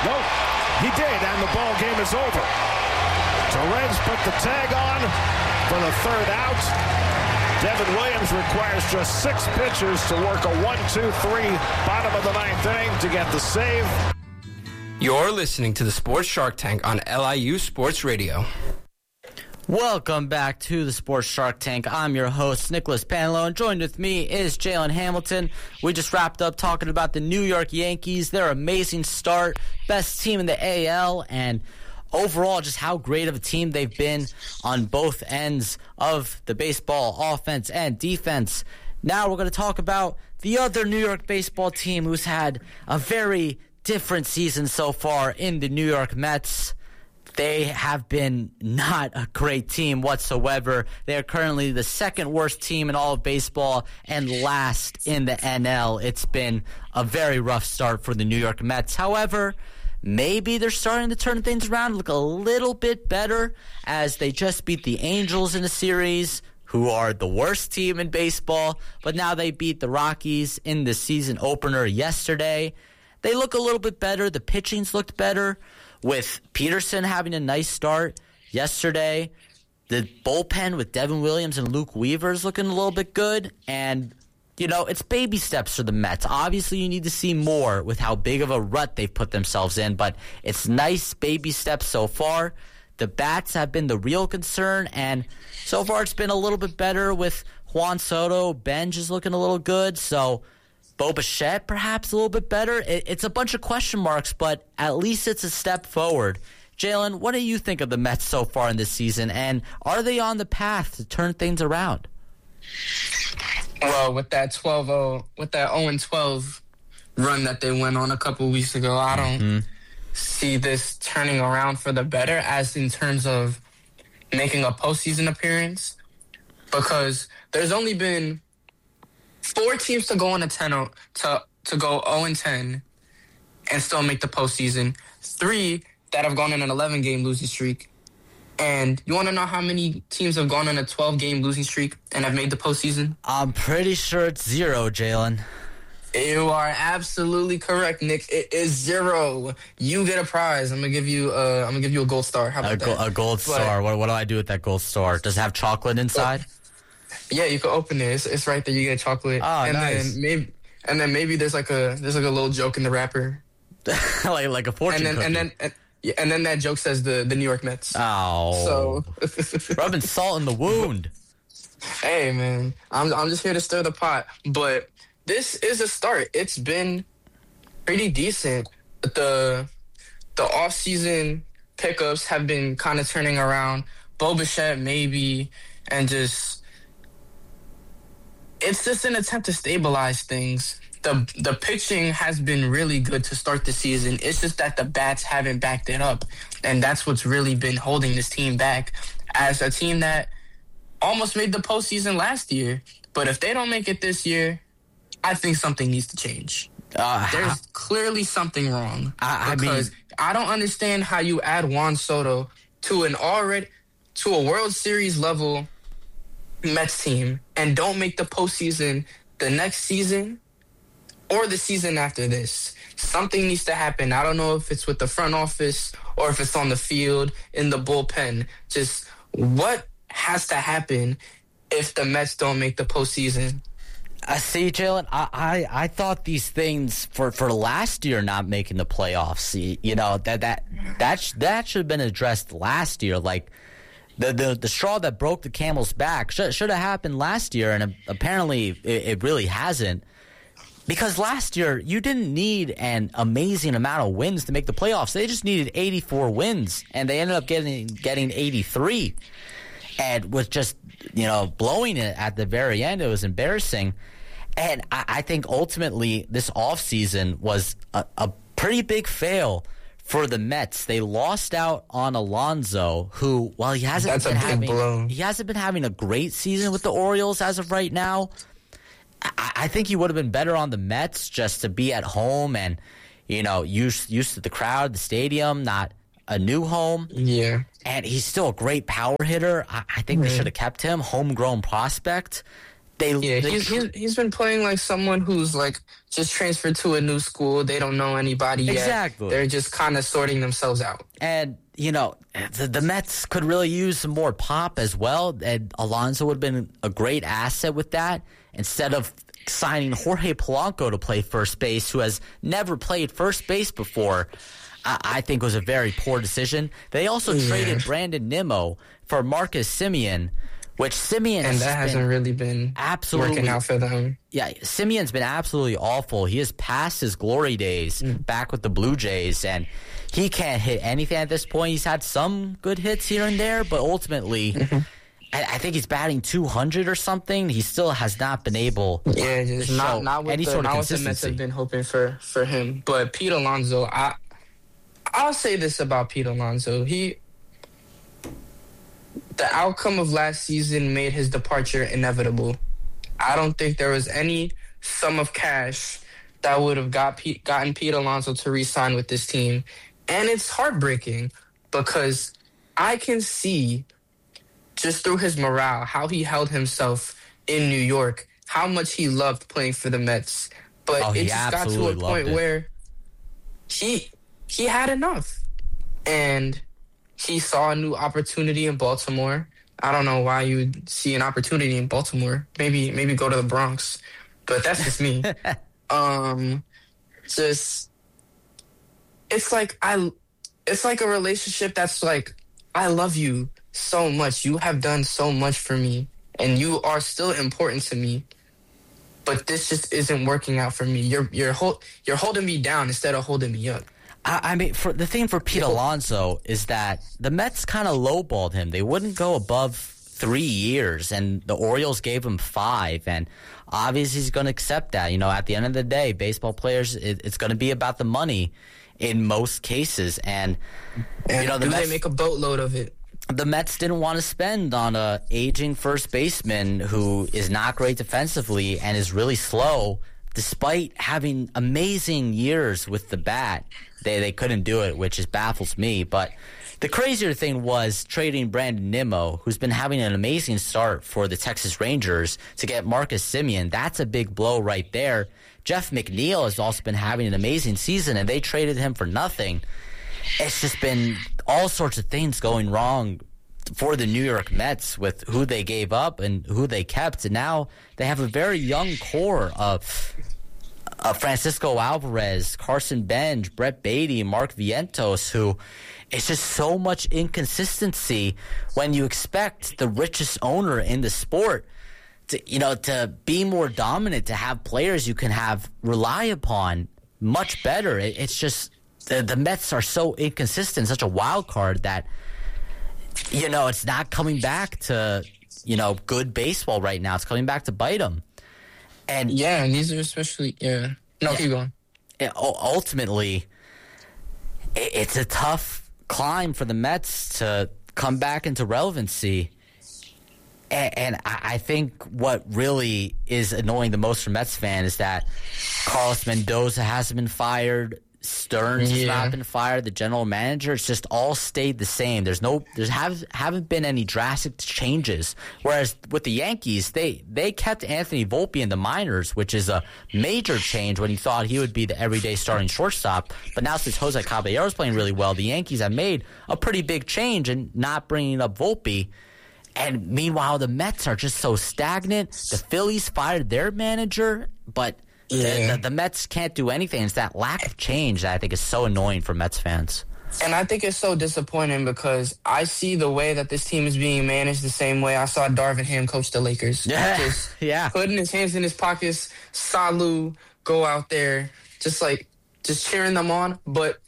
Nope, he did, and the ball game is over. Torrens put the tag on for the third out. Devin Williams requires just 6 pitches to work a 1-2-3 bottom of the ninth inning to get the save. You're listening to the Sports Shark Tank on LIU Sports Radio. Welcome back to the Sports Shark Tank. I'm your host, Nicholas Panlo, and joined with me is Jalen Hamilton. We just wrapped up talking about the New York Yankees, their amazing start, best team in the AL, and overall just how great of a team they've been on both ends of the baseball, offense and defense. Now we're going to talk about the other New York baseball team who's had a very different season so far in the New York Mets. They have been not a great team whatsoever. They are currently the second worst team in all of baseball and last in the NL. It's been a very rough start for the New York Mets. However, maybe they're starting to turn things around, look a little bit better as they just beat the Angels in a series, who are the worst team in baseball. But now they beat the Rockies in the season opener yesterday. They look a little bit better. The pitching's looked better, with Peterson having a nice start yesterday. The bullpen with Devin Williams and Luke Weaver is looking a little bit good. And, you know, it's baby steps for the Mets. Obviously, you need to see more with how big of a rut they've put themselves in, but it's nice baby steps so far. The bats have been the real concern, and so far it's been a little bit better with Juan Soto. Benj is looking a little good, so Bo Bichette perhaps a little bit better. It's a bunch of question marks, but at least it's a step forward. Jalen, what do you think of the Mets so far in this season, and are they on the path to turn things around? Well, with that 0-12 run that they went on a couple weeks ago, I don't see this turning around for the better, as in terms of making a postseason appearance, because there's only been 4 teams to go on a 10 to go 0-10 and still make the postseason. 3 that have gone on an 11-game losing streak. And you want to know how many teams have gone on a 12-game losing streak and have made the postseason? I'm pretty sure it's 0, Jalen. You are absolutely correct, Nick. It is 0. You get a prize. I'm gonna give you a gold star. How about that? A gold star. What do I do with that gold star? Does it have chocolate inside? Yeah, you can open it. It's right there. You get chocolate. Oh, and nice. Then maybe there's like a little joke in the wrapper. like a fortune cookie. And then that joke says the New York Mets. Oh. So rubbing salt in the wound. Hey man, I'm just here to stir the pot. But this is a start. It's been pretty decent. The off-season pickups have been kind of turning around. Bo Bichette maybe, and just it's just an attempt to stabilize things. The pitching has been really good to start the season. It's just that the bats haven't backed it up, and that's what's really been holding this team back as a team that almost made the postseason last year. But if they don't make it this year, I think something needs to change. There's clearly something wrong. I don't understand how you add Juan Soto to a World Series level Mets team and don't make the postseason the next season or the season after this. Something needs to happen. I don't know if it's with the front office or if it's on the field, in the bullpen. Just what has to happen if the Mets don't make the postseason? See, Jalen, I thought these things for last year not making the playoffs, you know, that should have been addressed last year. Like the straw that broke the camel's back should have happened last year, and apparently it really hasn't. Because last year you didn't need an amazing amount of wins to make the playoffs. They just needed 84 wins, and they ended up getting 83, and was just, you know, blowing it at the very end. It was embarrassing. And I think ultimately this offseason was a pretty big fail for the Mets. They lost out on Alonso, who, while he hasn't been having a great season with the Orioles as of right now, I think he would have been better on the Mets just to be at home and, you know, used to the crowd, the stadium, not a new home. Yeah. And he's still a great power hitter. I think they should have kept him, homegrown prospect. He's been playing like someone who's like just transferred to a new school. They don't know anybody yet. Exactly. They're just kind of sorting themselves out. And, the Mets could really use some more pop as well. And Alonso would have been a great asset with that. Instead of signing Jorge Polanco to play first base, who has never played first base before, I think was a very poor decision. They also traded Brandon Nimmo for Marcus Semien, which Semien and that hasn't really been working out for them. Yeah, Semien's been absolutely awful. He is past his glory days back with the Blue Jays, and he can't hit anything at this point. He's had some good hits here and there, but ultimately, I think he's batting 200 or something. He still has not been able to show any sort of consistency. The Mets have been hoping for him. But Pete Alonso, I'll say this about Pete Alonso. The outcome of last season made his departure inevitable. I don't think there was any sum of cash that would have gotten Pete Alonso to re-sign with this team. And it's heartbreaking because I can see just through his morale how he held himself in New York, how much he loved playing for the Mets. But it just got to a point where he had enough. And he saw a new opportunity in Baltimore. I don't know why you would see an opportunity in Baltimore. Maybe go to the Bronx. But that's just me. It's like a relationship that's like, I love you so much. You have done so much for me, and you are still important to me. But this just isn't working out for me. You're holding me down instead of holding me up. I mean, the thing for Pete Alonso is that the Mets kind of lowballed him. They wouldn't go above 3 years, and the Orioles gave him 5. And obviously, he's going to accept that. At the end of the day, baseball players, it's going to be about the money in most cases. And the Mets, they make a boatload of it. The Mets didn't want to spend on a aging first baseman who is not great defensively and is really slow. Despite having amazing years with the bat, they couldn't do it, which just baffles me. But the crazier thing was trading Brandon Nimmo, who's been having an amazing start for the Texas Rangers, to get Marcus Semien. That's a big blow right there. Jeff McNeil has also been having an amazing season, and they traded him for nothing. It's just been all sorts of things going wrong for the New York Mets with who they gave up and who they kept. And now they have a very young core of Francisco Alvarez, Carson Bench, Brett Beatty, Mark Vientos, who it's just so much inconsistency when you expect the richest owner in the sport to be more dominant, to have players you can rely upon much better. It's just the Mets are so inconsistent, such a wild card that it's not coming back to good baseball right now. It's coming back to bite them. And and these are especially keep going. Ultimately, it's a tough climb for the Mets to come back into relevancy. And I think what really is annoying the most for Mets fans is that Carlos Mendoza hasn't been fired. Stearns has not been fired. The general manager, it's just all stayed the same. There haven't been any drastic changes. Whereas with the Yankees, they kept Anthony Volpe in the minors, which is a major change when you thought he would be the everyday starting shortstop. But now since Jose Caballero's playing really well, the Yankees have made a pretty big change in not bringing up Volpe. And meanwhile, the Mets are just so stagnant. The Phillies fired their manager, but the Mets can't do anything. It's that lack of change that I think is so annoying for Mets fans. And I think it's so disappointing because I see the way that this team is being managed the same way I saw Darvin Ham coach the Lakers. Just putting his hands in his pockets, Salud, go out there, just cheering them on. But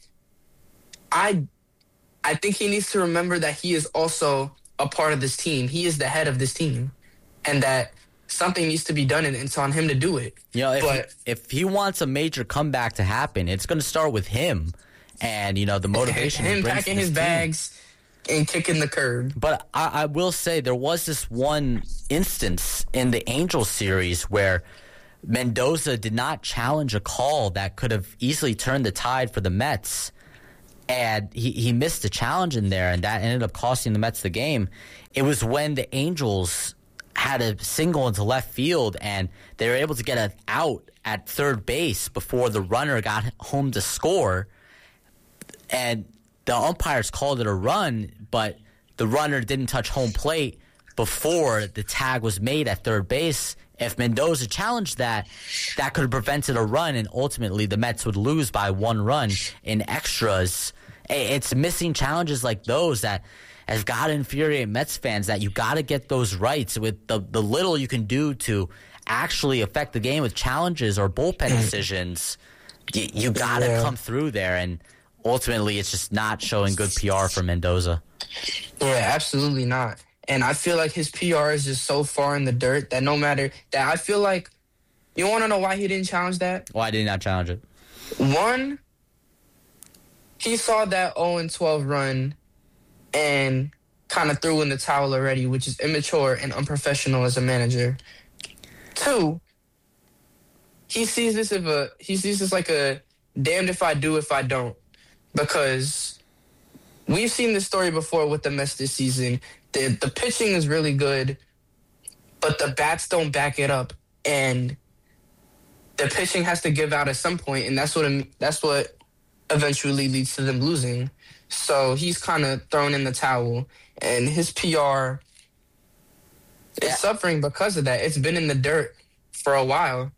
I think he needs to remember that he is also a part of this team. He is the head of this team, and that something needs to be done, and it's on him to do it. If he wants a major comeback to happen, it's going to start with him, and the motivation. Him packing his bags and kicking the curb. But I will say there was this one instance in the Angels series where Mendoza did not challenge a call that could have easily turned the tide for the Mets. And he missed a challenge in there, and that ended up costing the Mets the game. It was when the Angels had a single into left field, and they were able to get an out at third base before the runner got home to score. And the umpires called it a run, but the runner didn't touch home plate before the tag was made at third base. If Mendoza challenged that could have prevented a run, and ultimately the Mets would lose by 1 run in extras. It's missing challenges like those that has got to infuriate Mets fans, that you got to get those rights with the little you can do to actually affect the game with challenges or bullpen decisions. You got to come through there, and ultimately it's just not showing good PR for Mendoza. Yeah, absolutely not. And I feel like his PR is just so far in the dirt that no matter that, I feel like, you want to know why he didn't challenge that? Why did he not challenge it? One, he saw that 0-12 run and kind of threw in the towel already, which is immature and unprofessional as a manager. 2, he sees this like a damned if I do, if I don't, because we've seen this story before with the Mets this season. The pitching is really good, but the bats don't back it up, and the pitching has to give out at some point, and that's what eventually leads to them losing. So he's kind of thrown in the towel, and his PR is suffering because of that. It's been in the dirt for a while.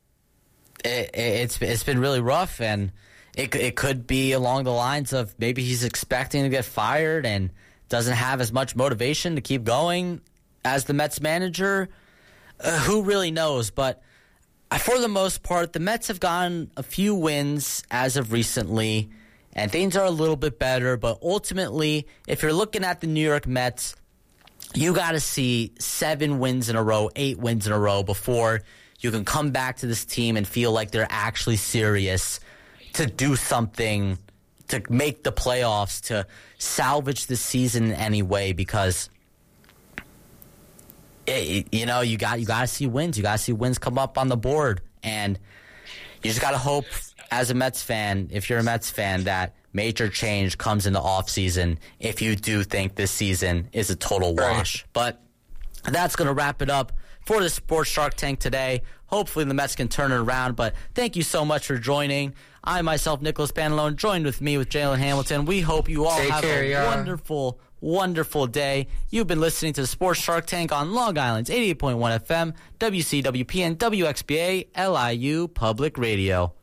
It's been really rough, and it could be along the lines of maybe he's expecting to get fired and doesn't have as much motivation to keep going as the Mets manager. Who really knows? But for the most part, the Mets have gotten a few wins as of recently, and things are a little bit better. But ultimately, if you're looking at the New York Mets, you got to see 7 wins in a row, 8 wins in a row before you can come back to this team and feel like they're actually serious to do something to make the playoffs, to salvage the season in any way, because you got to see wins. You got to see wins come up on the board, and you just got to hope as a Mets fan, if you're a Mets fan, that major change comes in the offseason if you do think this season is a total wash. Right. But that's going to wrap it up for the Sports Shark Tank today. Hopefully the Mets can turn it around, but thank you so much for joining. I, myself, Nicholas Pantalone, joined with me with Jalen Hamilton. We hope you all have a wonderful, wonderful day. You've been listening to the Sports Shark Tank on Long Island's 88.1 FM, WCWP, and WXBA LIU Public Radio.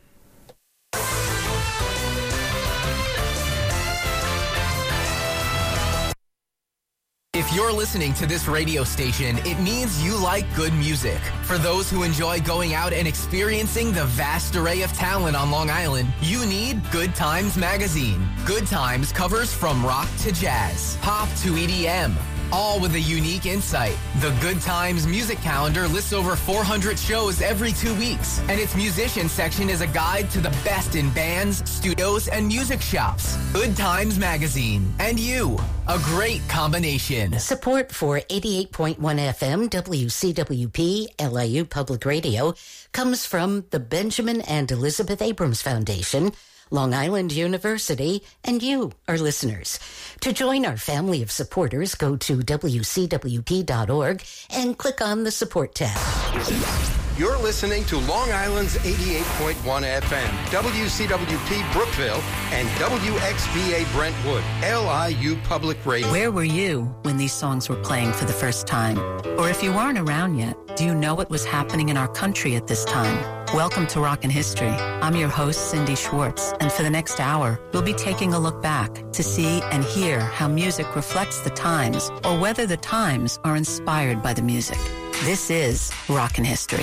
If you're listening to this radio station, it means you like good music. For those who enjoy going out and experiencing the vast array of talent on Long Island, you need Good Times Magazine. Good Times covers from rock to jazz, pop to EDM, all with a unique insight. The Good Times music calendar lists over 400 shows every 2 weeks, and its musician section is a guide to the best in bands, studios, and music shops. Good Times Magazine. And you. A great combination. Support for 88.1 FM WCWP LIU Public Radio comes from the Benjamin and Elizabeth Abrams Foundation, Long Island University, and you, our listeners. To join our family of supporters, go to WCWP.org and click on the Support tab. You're listening to Long Island's 88.1 FM, WCWP Brookville, and WXBA Brentwood, LIU Public Radio. Where were you when these songs were playing for the first time? Or if you weren't around yet, do you know what was happening in our country at this time? Welcome to Rockin' History. I'm your host, Cindy Schwartz, and for the next hour, we'll be taking a look back to see and hear how music reflects the times, or whether the times are inspired by the music. This is Rockin' History.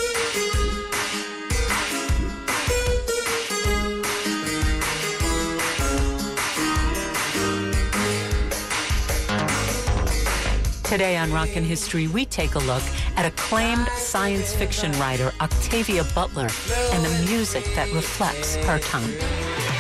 Today on Rockin' History, we take a look at acclaimed science fiction writer Octavia Butler and the music that reflects her time.